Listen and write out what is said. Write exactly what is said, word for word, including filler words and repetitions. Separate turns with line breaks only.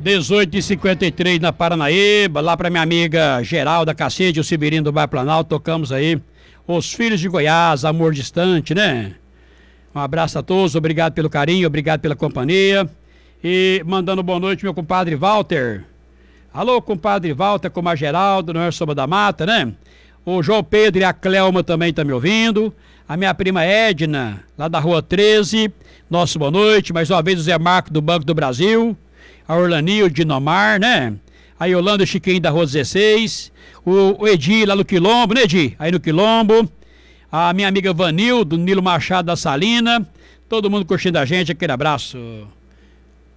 dezoito e cinquenta e três na Paranaíba, lá pra minha amiga Geralda Cacete, o Sibirino do Bairro Planalto, tocamos aí Os Filhos de Goiás, Amor Distante, né? Um abraço a todos, obrigado pelo carinho, obrigado pela companhia. E mandando boa noite, meu compadre Walter. Alô, compadre Walter, como a Geraldo, não é Sombra da Mata, né? O João Pedro e a Clelma também estão me ouvindo. A minha prima Edna, lá da Rua treze. Nossa, boa noite. Mais uma vez o Zé Marco do Banco do Brasil. A Orlanil, o Dinomar, né? A Yolanda e o Chiquinho da Rua dezesseis. O, o Edi lá no Quilombo, né, Edi? Aí no Quilombo. A minha amiga Vanil, do Nilo Machado da Salina. Todo mundo curtindo a gente. Aquele abraço.